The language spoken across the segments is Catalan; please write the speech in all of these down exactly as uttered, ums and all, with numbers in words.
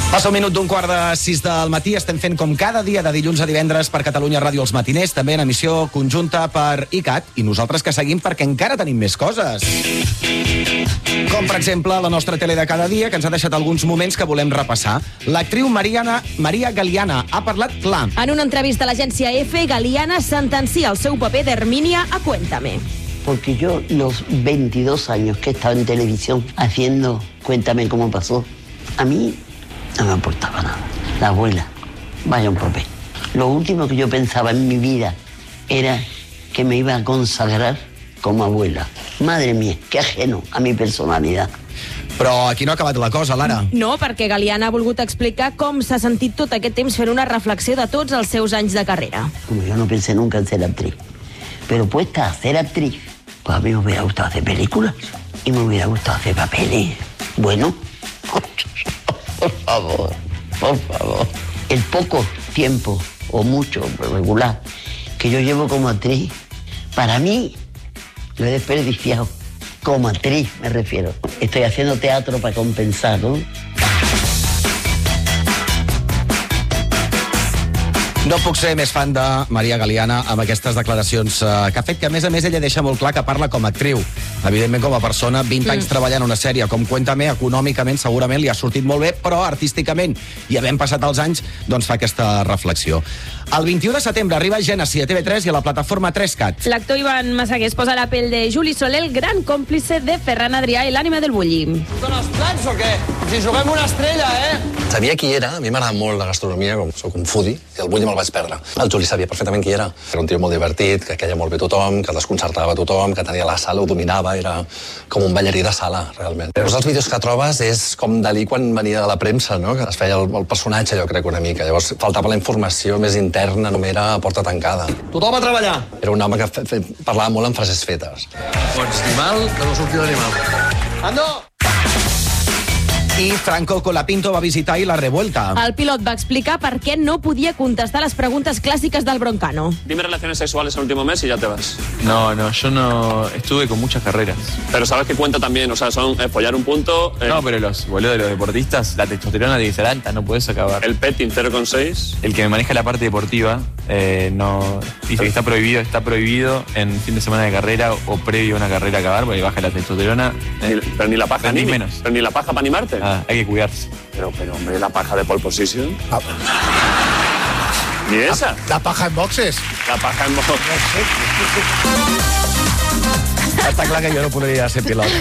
Passa un minut d'un quart de sis del matí. Estem fent com cada dia de dilluns a divendres per Catalunya Ràdio Els Matiners, també en emissió conjunta per I C A T, i nosaltres que seguim perquè encara tenim més coses. Com, per exemple, la nostra tele de cada dia, que ens ha deixat alguns moments que volem repassar. L'actriu Mariana, Maria Galiana ha parlat clar. En una entrevista a l'agència EFE, Galiana sentencia el seu paper d'Hermínia a Cuéntame. Porque yo los veintidós años que he estado en televisión haciendo Cuéntame cómo pasó, a mí no me aportaba nada. La abuela, vaya un papel. Lo último que yo pensaba en mi vida era que me iba a consagrar como abuela. Madre mía, qué ajeno a mi personalidad. Però aquí no ha acabat la cosa, Lara. No, perquè Galiana ha volgut explicar com s'ha sentit tot aquest temps fent una reflexió de tots els seus anys de carrera. Como yo no pensé nunca en ser actriz, pero puesta a ser actriz, pues a mí me hubiera gustado hacer películas y me hubiera gustado hacer papeles. Bueno, por favor, por favor. El poco tiempo, o mucho, regular, que yo llevo como actriz, para mí lo he desperdiciado. Como actriz, me refiero. Estoy haciendo teatro para compensar, ¿no? No puc ser més fan de Maria Galiana amb aquestes declaracions eh, que ha fet, que a més a més ella deixa molt clar que parla com a actriu. Evidentment, com a persona, vint mm. anys treballant una sèrie com Cuéntame, econòmicament segurament li ha sortit molt bé, però artísticament, i havent passat els anys, doncs fa aquesta reflexió. El vint-i-u de setembre arriba Gènesi a T V tres i a la plataforma tres cat. L'actor Ivan Massagués posa la pell de Juli Soler, el gran còmplice de Ferran Adrià i l'ànima del bulli. Surten els plats o què? Si juguem una estrella, eh? Sabia qui era, a mi m'agrada molt la gastronomia, com soc un foodie, i el bulli me'l vaig perdre. El Juli sabia perfectament qui era. Era un tio molt divertit, que queia molt bé tothom, que desconcertava tothom, que tenia la sala, ho dominava, era com un ballarí de sala, realment. Llavors els vídeos que trobes és com Dalí quan venia de la premsa, no? Que es feia el, el personatge, jo crec, una mica. Llavors faltava la informació més interna, només era a porta tancada. Tothom a treballar! Era un home que fe, fe, parlava molt en frases fetes. Pots dir mal, que no surti l'animal. Ando! I Franco Colapinto va visitar i la revuelta. El pilot va explicar per què no podia contestar les preguntes clàssiques del Broncano. Dime relaciones sexuales en el último mes y ya te vas. No, no, yo no estuve con muchas carreras. Pero sabes que cuenta también, o sea, son eh, follar un punto... Eh, No, pero los boludos de los deportistas, la testosterona tiene que ser alta, no puedes acabar. El petting cero coma seis. El que me maneja la parte deportiva eh, no dice que está prohibido, está prohibido en fin de semana de carrera o previo a una carrera acabar porque baja la testosterona. Eh, pero ni la paja ni menos. Pero ni la paja para animarte. Ah, hay que cuidarse. Pero, pero, hombre, la paja de pole position. Ah. Ni esa. La, la paja en boxes. La paja en boxes. Està clar que jo no podria ser pilot.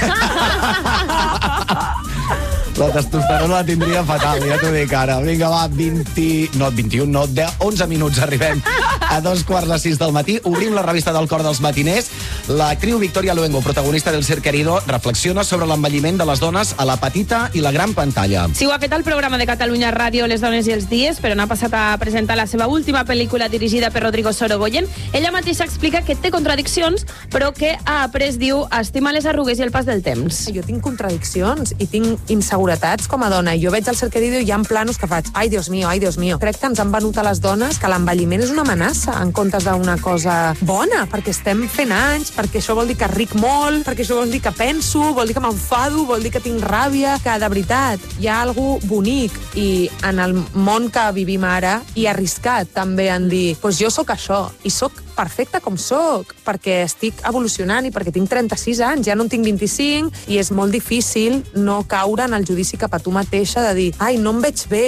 La testosterona la tindria fatal, ja t'ho dic ara. Vinga, va, vint... No, vint-i-un, no, de onze minuts arribem a dos quarts de sis del matí. Obrim la revista del cor dels matiners. L'actriu Victoria Luengo, protagonista del Ser Querido, reflexiona sobre l'envelliment de les dones a la petita i la gran pantalla. Sí, ho ha fet el programa de Catalunya Ràdio Les dones i els dies, però n'ha passat a presentar la seva última pel·lícula dirigida per Rodrigo Sorogoyen. Ella mateixa explica que té contradiccions, però que ha après, diu, a estimar les arrugues i el pas del temps. Jo tinc contradiccions i tinc inseguretats com a dona. Jo veig el Ser Querido i hi ha planos que faig ai, Dios mío, ai, Dios mío. Crec que ens han venut a les dones que l'envelliment és una amenaça en comptes d'una cosa bona, perquè estem fent anys, perquè això vol dir que ric molt, perquè això vol dir que penso, vol dir que m'enfado, vol dir que tinc ràbia, que de veritat hi ha algú bonic i en el món que vivim ara i arriscat també en dir, doncs jo sóc això i sóc perfecta com sóc, perquè estic evolucionant i perquè tinc trenta-sis anys, ja no en tinc vint-i-cinc, i és molt difícil no caure en el judici cap a tu mateixa de dir, ai, no em veig bé.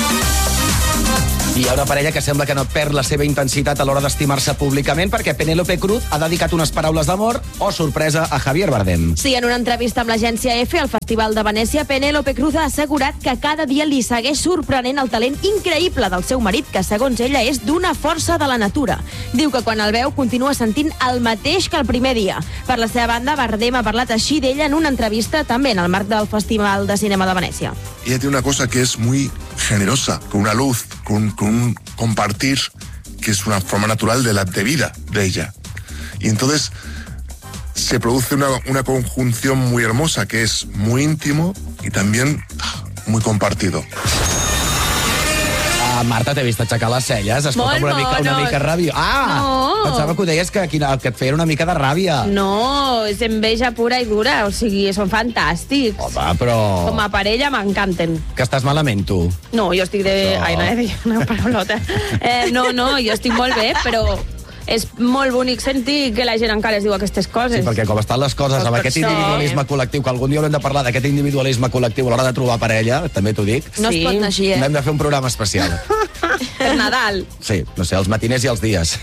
I hi ha una parella que sembla que no perd la seva intensitat a l'hora d'estimar-se públicament perquè Penélope Cruz ha dedicat unes paraules d'amor o sorpresa a Javier Bardem. Sí, en una entrevista amb l'agència EFE al Festival de Venècia, Penélope Cruz ha assegurat que cada dia li segueix sorprenent el talent increïble del seu marit, que segons ella és d'una força de la natura. Diu que quan el veu continua sentint el mateix que el primer dia. Per la seva banda, Bardem ha parlat així d'ella en una entrevista també en el marc del Festival de Cinema de Venècia. Ella tiene una cosa que es muy generosa, con una luz, con, con un compartir que es una forma natural de la de vida de ella. Y entonces se produce una, una conjunción muy hermosa que es muy íntimo y también muy compartido. Uh, Marta, t'he vist aixecar les celles. Escolta, Molt una mica, una monos. mica ràbia. Ah! No. Pensava que ho deies que, que et feien una mica de ràbia. No, és enveja pura i dura, o sigui, són fantàstics. Home, però... Com a parella m'encanten. Que estàs malament, tu. No, jo estic de... Això. Ai, no, he dit una paraulota. Eh, no, no, jo estic molt bé, però és molt bonic sentir que la gent encara es diu aquestes coses. Sí, perquè com estan les coses, Pues amb per aquest això, individualisme eh? col·lectiu, que algun dia haurem de parlar d'aquest individualisme col·lectiu a l'hora de trobar parella, també t'ho dic. No es pot anar així, eh? Hem de fer un programa especial. Per Nadal. Sí, no sé, els matiners i els dies.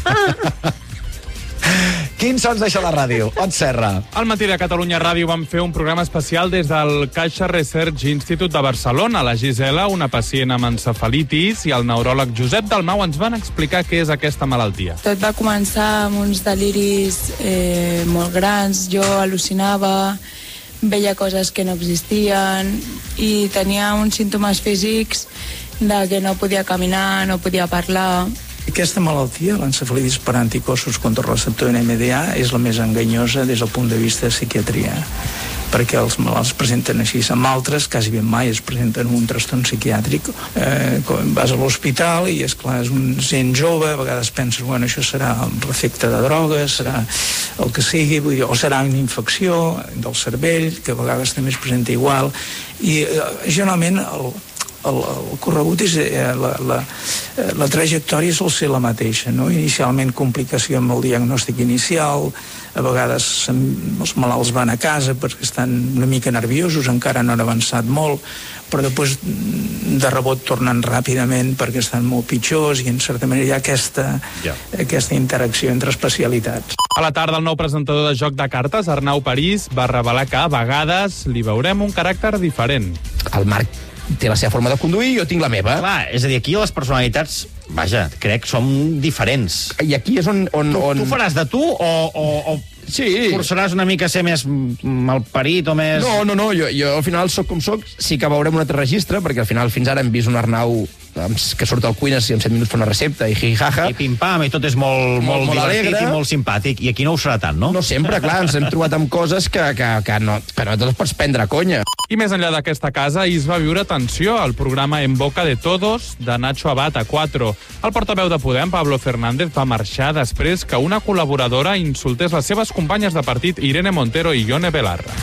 Quins sons deixa la ràdio? On Serra? Al matí de Catalunya Ràdio vam fer un programa especial des del Caixa Research Institute de Barcelona. La Gisela, una pacient amb encefalitis, i el neuròleg Josep Dalmau ens van explicar què és aquesta malaltia. Tot va començar amb uns deliris eh, molt grans. Jo al·lucinava, veia coses que no existien i tenia uns símptomes físics de que no podia caminar, no podia parlar. Aquesta malaltia, l'encefalitis per anticossos contra el receptor N M D A, és la més enganyosa des del punt de vista de psiquiatria, perquè els malalts presenten així. Amb altres, quasi ben mai es presenten un trastorn psiquiàtric. Eh, vas a l'hospital i, esclar, és un gent jove, a vegades penses, bueno, això serà el efecte de drogues, serà el que sigui, vull dir, o serà una infecció del cervell, que a vegades també es presenta igual, i eh, generalment el El, el corregut és eh, la, la, la trajectòria sol ser la mateixa, no? Inicialment complicació amb el diagnòstic inicial, a vegades els malalts van a casa perquè estan una mica nerviosos, encara no han avançat molt, però després de rebot tornen ràpidament perquè estan molt pitjors, i en certa manera hi ha aquesta, yeah. aquesta interacció entre especialitats. A la tarda, el nou presentador de Joc de Cartes, Arnau París, va revelar que a vegades li veurem un caràcter diferent. El Marc té la seva forma de conduir i jo tinc la meva. Clar, és a dir, aquí les personalitats, vaja, crec, som diferents. I aquí és on... on, tu, on... tu faràs de tu o, o, o sí. forçaràs una mica a ser més malparit o més... No, no, no, jo, jo al final sóc com sóc, sí que veurem un altre registre, perquè al final fins ara hem vist un Arnau que surt al cuines i en set minuts fa una recepta i jijaja. I pim-pam, i tot és molt, molt, molt divertit alegre. I molt simpàtic. I aquí no ho serà tant, no? No sempre, clar, ens hem trobat amb coses que, que, que, no, que no te les pots prendre a conya. I més enllà d'aquesta casa, ahir es va viure tensió al programa En Boca de Todos de Nacho Abad a quatre. El portaveu de Podem, Pablo Fernández, va marxar després que una col·laboradora insultés les seves companyes de partit Irene Montero i Ione Belarra.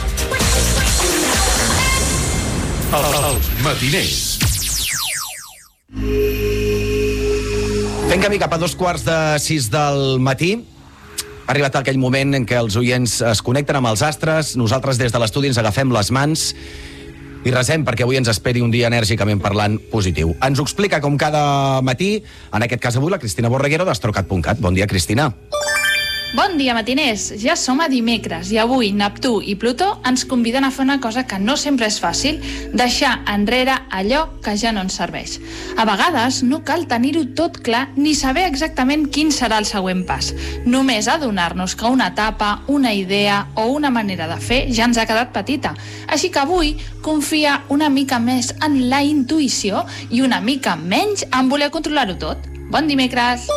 Els matiners. Fent camí cap a dos quarts de sis del matí, ha arribat aquell moment en què els oients es connecten amb els astres, nosaltres des de l'estudi ens agafem les mans i resem perquè avui ens esperi un dia enèrgicament parlant positiu. Ens ho explica com cada matí, en aquest cas avui, la Cristina Borreguero d'Astrocat punt cat. Bon dia, Cristina. Bon dia, matiners! Ja som a dimecres i avui Neptú i Plutó ens conviden a fer una cosa que no sempre és fàcil, deixar enrere allò que ja no ens serveix. A vegades no cal tenir-ho tot clar ni saber exactament quin serà el següent pas. Només adonar-nos que una etapa, una idea o una manera de fer ja ens ha quedat petita. Així que avui confia una mica més en la intuïció i una mica menys en voler controlar-ho tot. Bon dimecres!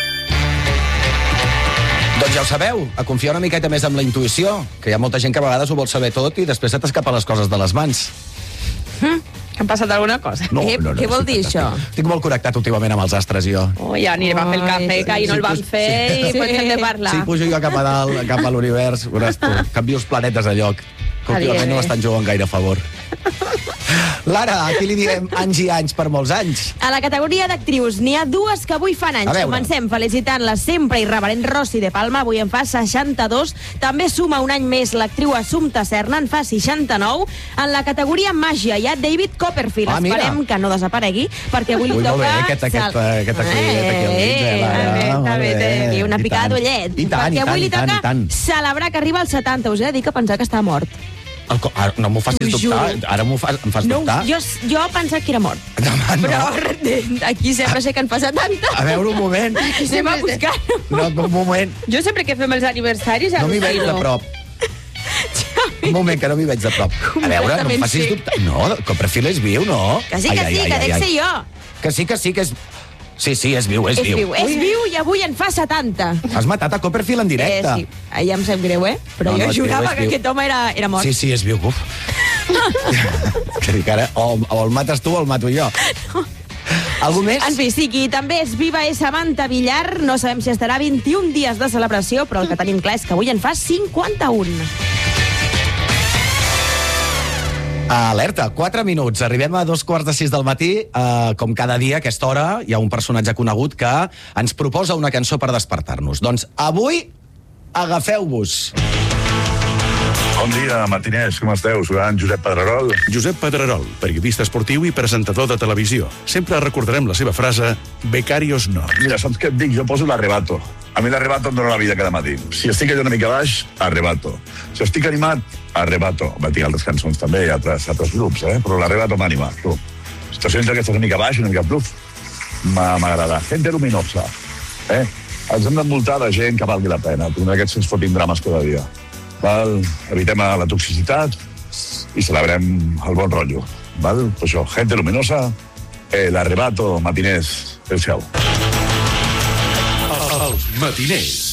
Doncs ja ho sabeu, a confiar una miqueta més amb la intuïció, que hi ha molta gent que a vegades ho vol saber tot i després se t'escapen les coses de les mans. Hm, ha passat alguna cosa? No, què no, no, què vol dir això? Estic molt connectat últimament amb els astres, jo. Oh, ja anirem a fer el cafè, que ahir no el vam fer sí. i potser hem de parlar. Sí, pujo jo cap a dalt, cap a l'univers, veuràs tu, canvio els planetes de lloc, que últimament no m'estan jugant gaire a favor. Lara, aquí li diem anys i anys per molts anys. A la categoria d'actrius n'hi ha dues que avui fan anys. Comencem felicitant la sempre irreverent Rosy de Palma, avui en fa seixanta-dos. També suma un any més l'actriu Assumpta Serna, en fa seixanta-nou. En la categoria màgia hi ha David Copperfield. Ah, Esperem que no desaparegui, perquè avui li Ui, toca... molt bé, aquest, aquest, aquest acudit aquí al mig, eh, Lara. També té una picada d'ullet. I tant, i perquè avui tant, li i tant, toca i tant. celebrar que arriba als setanta. Us he de dir que pensar que està mort. El, ara, no m'ho facis T'ho dubtar, juro. ara m'ho fas, em fas No, dubtar. jo, jo pensava que era mort. Demà, no. Però aquí sempre sé que en fa setanta. A veure, un moment. Anem a buscar-ho. No, un moment. Jo sempre que fem els aniversaris... No m'hi veig de prop. Un moment, que no m'hi veig de prop. A veure, no em facis dubtar. No, Copperfield és viu, no? Que sí, que sí, que dec ser jo. Que sí, que sí, que és... Sí, sí, és viu, és, És viu, és Ui. viu i avui en fa setanta. Has matat a Copperfield en directe. Eh, sí, ja em sap greu, eh? Però No, jo no, és jurava viu, és que viu. aquest home era, era mort. Sí, sí, és viu. Uf. Que dic ara, o, o el mates tu o el mato jo. Algú més? En fi, sí, qui també és viva és Samantha Villar. No sabem si estarà vint-i-un dies de celebració, però el que tenim clar és que avui en fa cinquanta-un. Alerta, quatre minuts. Arribem a dos quarts de sis del matí. Uh, com cada dia, a aquesta hora, hi ha un personatge conegut que ens proposa una cançó per despertar-nos. Doncs avui, agafeu-vos. Bon dia, matiners, com esteu? Soc en Josep Pedrerol. Josep Pedrerol, periodista esportiu i presentador de televisió. Sempre recordarem la seva frase, becarios no. Mira, saps què et dic? Jo poso l'arrebato. A mi l'arrebato em dona la vida cada matí. Si estic allò una mica baix, arrebato. Si estic animat, arrebato. Va, tinc altres cançons també, i altres, altres grups, eh? Però l'arrebato m'ha animat, tu. Situacions aquestes una mica baix, una mica pluf, m'agrada. Gente luminosa, eh? Ens hem d'envoltar de gent que valgui la pena. Tu, aquests ens fotin drames cada dia. Val? Evitem la toxicitat i celebrem el bon rotllo. Val? Pues això, gente luminosa, el arrebato, matiners, el seu. Els matiners.